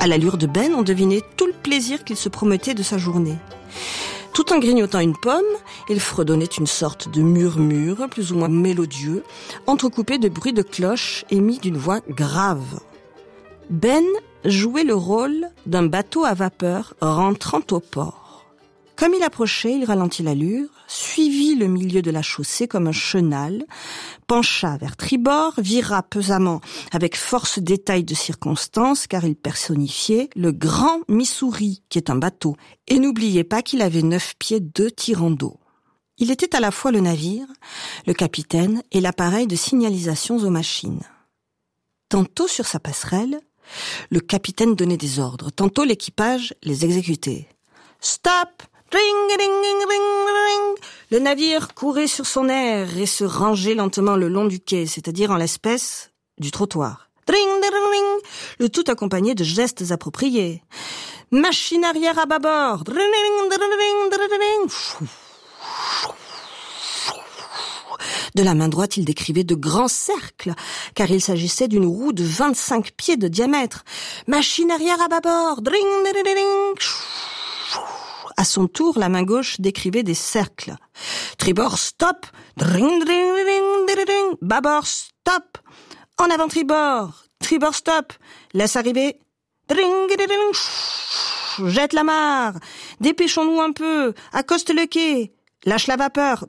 À l'allure de Ben, on devinait tout le plaisir qu'il se promettait de sa journée. Tout en grignotant une pomme, il fredonnait une sorte de murmure, plus ou moins mélodieux, entrecoupé de bruits de cloches émis d'une voix grave. Ben jouait le rôle d'un bateau à vapeur rentrant au port. Comme il approchait, il ralentit l'allure, suivit le milieu de la chaussée comme un chenal, pencha vers tribord, vira pesamment avec force détail de circonstance, car il personnifiait le grand Missouri, qui est un bateau. Et n'oubliez pas qu'il avait 9 pieds 2 tirants d'eau. Il était à la fois le navire, le capitaine et l'appareil de signalisation aux machines. Tantôt sur sa passerelle, le capitaine donnait des ordres, tantôt l'équipage les exécutait. « Stop ! Ring, ring, ring, ring. » Le navire courait sur son air et se rangeait lentement le long du quai, c'est-à-dire en l'espèce du trottoir. Ring, ring, le tout accompagné de gestes appropriés. Machine arrière à bâbord. De la main droite, il décrivait de grands cercles, car il s'agissait d'une roue de 25 pieds de diamètre. Machine arrière à bâbord. À son tour, la main gauche décrivait des cercles. Tribord, stop. Bâbord, stop. En avant, tribord. Tribord, stop. Laisse arriver. Jette la mare. Dépêchons-nous un peu. Accoste le quai. Lâche la vapeur.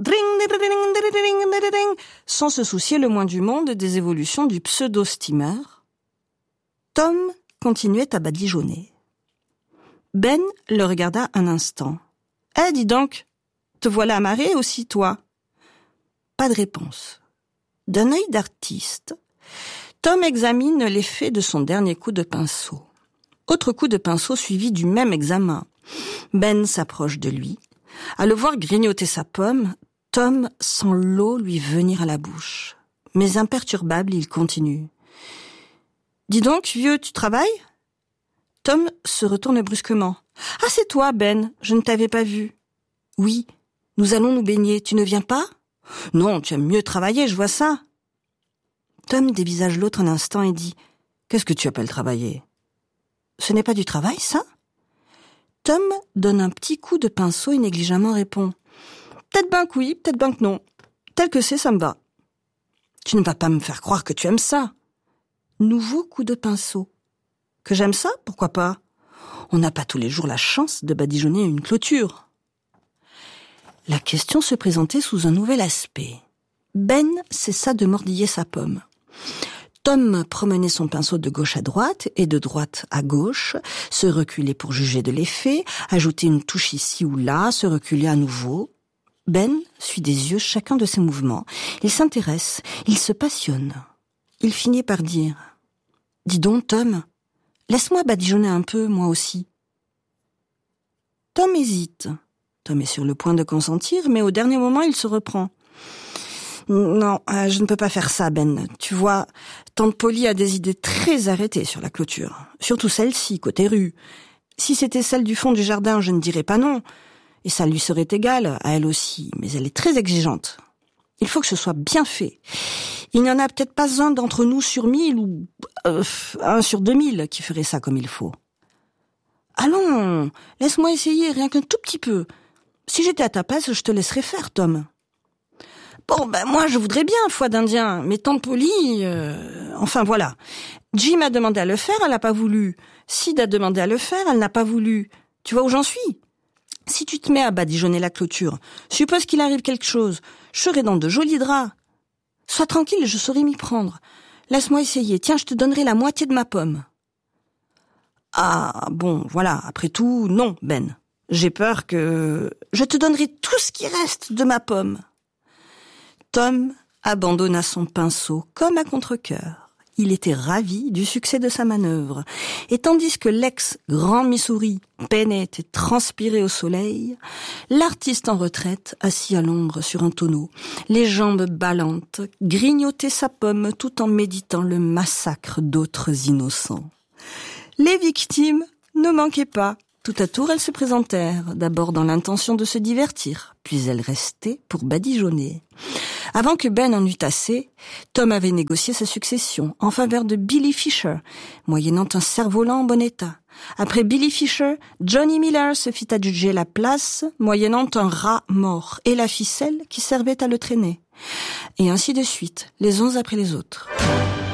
Sans se soucier le moins du monde des évolutions du pseudo-steamer, Tom continuait à badigeonner. Ben le regarda un instant. « Eh, dis donc, te voilà amarré aussi, toi ?» Pas de réponse. D'un œil d'artiste, Tom examine l'effet de son dernier coup de pinceau. Autre coup de pinceau suivi du même examen. Ben s'approche de lui. À le voir grignoter sa pomme, Tom sent l'eau lui venir à la bouche. Mais imperturbable, il continue. « Dis donc, vieux, tu travailles ?» Tom se retourne brusquement. « Ah, c'est toi, Ben, je ne t'avais pas vu. »« Oui, nous allons nous baigner, tu ne viens pas ?»« Non, tu aimes mieux travailler, je vois ça. » Tom dévisage l'autre un instant et dit « Qu'est-ce que tu appelles travailler ?»« Ce n'est pas du travail, ça ?» Tom donne un petit coup de pinceau et négligemment répond « Peut-être ben que oui, peut-être ben que non. Tel que c'est, ça me va. »« Tu ne vas pas me faire croire que tu aimes ça. » Nouveau coup de pinceau. « Que j'aime ça ? Pourquoi pas ? On n'a pas tous les jours la chance de badigeonner une clôture. » La question se présentait sous un nouvel aspect. Ben cessa de mordiller sa pomme. Tom promenait son pinceau de gauche à droite et de droite à gauche, se reculait pour juger de l'effet, ajouter une touche ici ou là, se reculait à nouveau. Ben suit des yeux chacun de ses mouvements. Il s'intéresse, il se passionne. Il finit par dire « Dis donc, Tom, laisse-moi badigeonner un peu, moi aussi. » Tom hésite. Tom est sur le point de consentir, mais au dernier moment, il se reprend. « Non, je ne peux pas faire ça, Ben. Tu vois, tante Polly a des idées très arrêtées sur la clôture. Surtout celle-ci, côté rue. Si c'était celle du fond du jardin, je ne dirais pas non. Et ça lui serait égal, à elle aussi, mais elle est très exigeante. Il faut que ce soit bien fait. Il n'y en a peut-être pas un d'entre nous sur 1000 ou 1 sur 2000 qui ferait ça comme il faut. Allons, laisse-moi essayer, rien qu'un tout petit peu. Si j'étais à ta place, je te laisserais faire, Tom. Bon, ben moi, je voudrais bien, foi d'Indien, mais tante Polly... Enfin, voilà. Jim a demandé à le faire, elle n'a pas voulu. Sid a demandé à le faire, elle n'a pas voulu. Tu vois où j'en suis ? Si tu te mets à badigeonner la clôture, suppose qu'il arrive quelque chose, je serai dans de jolis draps. Sois tranquille, je saurai m'y prendre. Laisse-moi essayer. Tiens, je te donnerai la moitié de ma pomme. Ah, bon, voilà. Après tout, non, Ben. J'ai peur que... Je te donnerai tout ce qui reste de ma pomme. Tom abandonna son pinceau comme à contre-cœur. Il était ravi du succès de sa manœuvre. Et tandis que l'ex-grand Missouri peinait et transpirait au soleil, l'artiste en retraite, assis à l'ombre sur un tonneau, les jambes ballantes, grignotait sa pomme tout en méditant le massacre d'autres innocents. Les victimes ne manquaient pas. Tout à tour, elles se présentèrent, d'abord dans l'intention de se divertir, puis elles restaient pour badigeonner. Avant que Ben en eût assez, Tom avait négocié sa succession en faveur de Billy Fisher, moyennant un cerf-volant en bon état. Après Billy Fisher, Johnny Miller se fit adjuger la place, moyennant un rat mort et la ficelle qui servait à le traîner. Et ainsi de suite, les uns après les autres.